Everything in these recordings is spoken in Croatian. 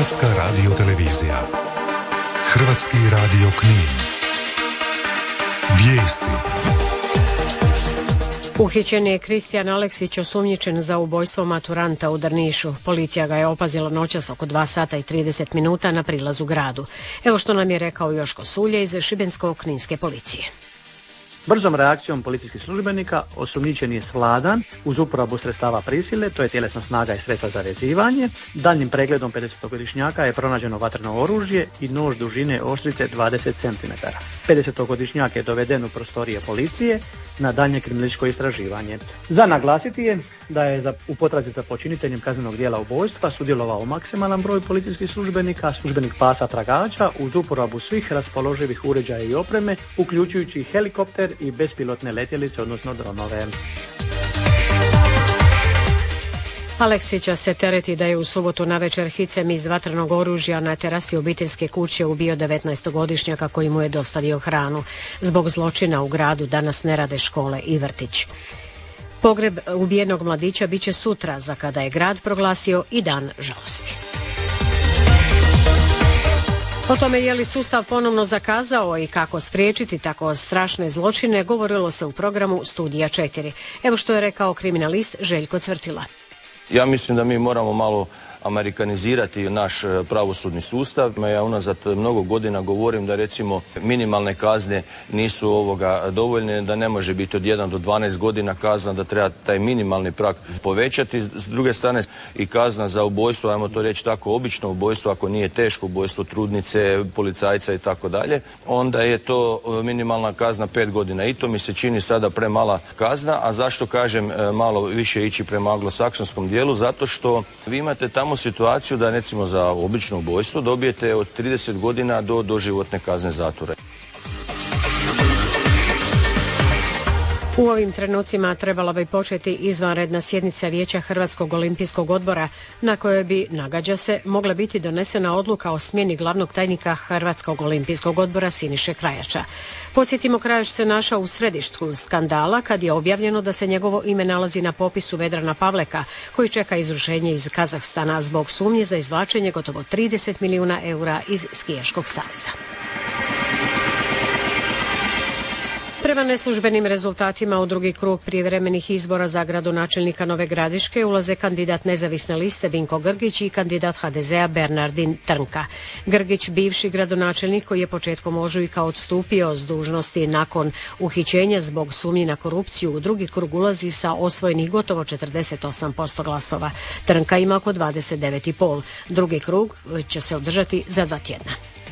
Hrvatska radiotelevizija. Hrvatski radio Knin. Vijesti. Uhićen je Kristijan Aleksić, osumnjičen za ubojstvo maturanta u Drnišu. Policija ga je opazila noćas oko 2 sata i 30 minuta na prilazu gradu. Evo što nam je rekao Joško Sulje iz Šibensko-kninske policije. Brzom reakcijom policijskih službenika osumnjičen je svladan uz uporabu sredstava prisile, to je tjelesna snaga i sredstva za vezivanje. Daljnjim pregledom 50-godišnjaka je pronađeno vatreno oružje i nož dužine oštrice 20 cm. 50-godišnjak je doveden u prostorije policije na daljnje kriminalističko istraživanje. Za naglasiti je da je u potrazi za počiniteljem kaznenog djela ubojstva sudjelovao maksimalan broj policijskih službenika, službenih pasa tragača uz uporabu svih raspoloživih uređaja i opreme, uključujući helikopter i bespilotne letjelice, odnosno dronove. Aleksića se tereti da je u subotu navečer hicem iz vatrenog oružja na terasi obiteljske kuće ubio 19-godišnjaka koji mu je dostavio hranu. Zbog zločina u gradu danas ne rade škole i vrtić. Pogreb ubijenog mladića biće sutra, za kada je grad proglasio i dan žalosti. O tome je li sustav ponovno zakazao i kako spriječiti tako strašne zločine govorilo se u programu Studija 4. Evo što je rekao kriminalist Željko Cvrtila. Ja mislim da mi moramo malo amerikanizirati naš pravosudni sustav. Ja unazad mnogo godina govorim da recimo minimalne kazne nisu dovoljne, da ne može biti od 1 do 12 godina kazna, da treba taj minimalni prag povećati. S druge strane i kazna za ubojstvo, ajmo to reći tako, obično ubojstvo, ako nije teško ubojstvo trudnice, policajca i tako dalje, onda je to minimalna kazna 5 godina. I to mi se čini sada premala kazna. A zašto kažem malo više ići prema anglosaksonskom dijelu? Zato što vi imate tamo situaciju da recimo za obično ubojstvo dobijete od 30 godina do doživotne kazne zatvora. U ovim trenucima trebala bi početi izvanredna sjednica Vijeća Hrvatskog olimpijskog odbora na kojoj bi, nagađa se, mogla biti donesena odluka o smjeni glavnog tajnika Hrvatskog olimpijskog odbora Siniše Krajača. Podsjetimo, Krajač se našao u središtu skandala kad je objavljeno da se njegovo ime nalazi na popisu Vedrana Pavleka, koji čeka izručenje iz Kazahstana zbog sumnje za izvlačenje gotovo 30 milijuna eura iz skijaškog saveza. Prema neslužbenim rezultatima u drugi krug prijevremenih izbora za gradonačelnika Nove Gradiške ulaze kandidat nezavisne liste Vinko Grgić i kandidat HDZ-a Bernardin Trnka. Grgić, bivši gradonačelnik koji je početkom ožujka odstupio s dužnosti nakon uhićenja zbog sumnji na korupciju, u drugi krug ulazi sa osvojenih gotovo 48% glasova. Trnka ima oko 29,5%. Drugi krug će se održati za 2 tjedna.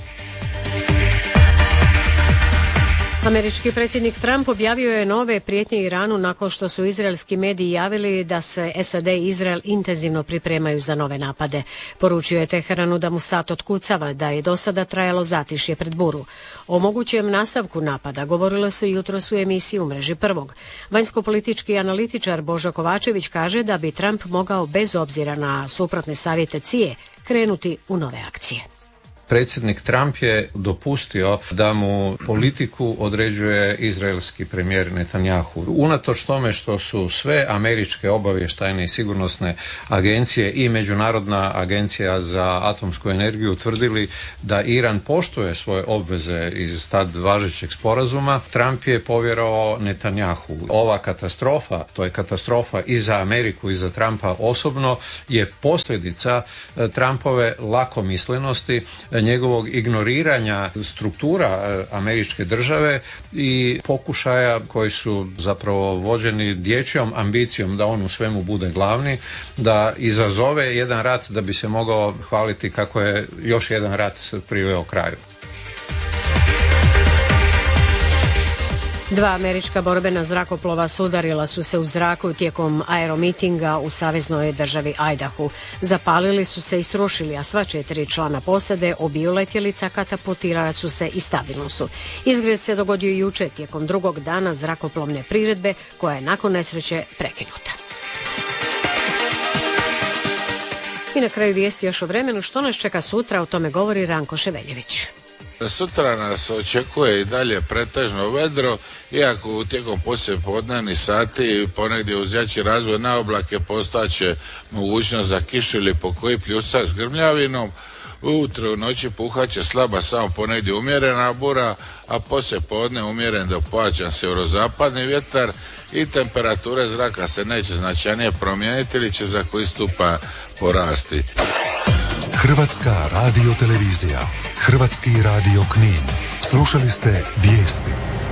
Američki predsjednik Trump objavio je nove prijetnje Iranu nakon što su izraelski mediji javili da se SAD i Izrael intenzivno pripremaju za nove napade. Poručio je Teheranu da mu sat otkucava, da je do sada trajalo zatišje pred buru. O mogućem nastavku napada govorilo se jutros u emisiji u Mreži prvog. Vanjskopolitički analitičar Božo Kovačević kaže da bi Trump mogao bez obzira na suprotne savjete CIA krenuti u nove akcije. Predsjednik Trump je dopustio da mu politiku određuje izraelski premijer Netanjahu. Unatoč tome što su sve američke obavještajne i sigurnosne agencije i Međunarodna agencija za atomsku energiju utvrdili da Iran poštuje svoje obveze iz tad važećeg sporazuma, Trump je povjerovao Netanjahu. Ova katastrofa, to je katastrofa i za Ameriku i za Trumpa osobno, je posljedica Trumpove lakomislenosti, njegovog ignoriranja struktura američke države i pokušaja koji su zapravo vođeni dječjom ambicijom da on u svemu bude glavni, da izazove jedan rat da bi se mogao hvaliti kako je još jedan rat priveo kraju. 2 američka borbena zrakoplova sudarila su se u zraku tijekom aeromitinga u saveznoj državi Idahu. Zapalili su se i srušili, a sva 4 člana posade obiju letjelica katapultirala su se i stabilno su. Izgred se dogodio jučer tijekom drugog dana zrakoplovne priredbe koja je nakon nesreće prekinuta. I na kraju vijesti još o vremenu. Što nas čeka sutra, o tome govori Ranko Ševeljević. Sutra nas očekuje i dalje pretežno vedro, iako tijekom poslijepodnevnih sati ponegdje uz jači razvoj na oblake postaće mogućnost za kišu ili pokoji pljusak s grmljavinom. ujutro u noći puhat će slaba, samo ponegdje umjerena bura, a poslije podne umjeren do pojačan sjeverozapadni vjetar i temperature zraka se neće značajnije promijeniti ili će za koji stupanj porasti. Hrvatska radiotelevizija, Hrvatski radio Knin. Slušali ste vijesti.